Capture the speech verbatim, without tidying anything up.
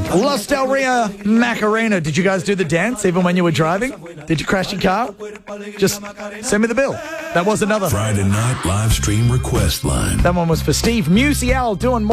Los Del Rio Macarena. Did you guys do the dance even when you were driving? Did you crash your car? Just send me the bill. That was another. Friday night live stream request line. That one was for Steve Musial doing more.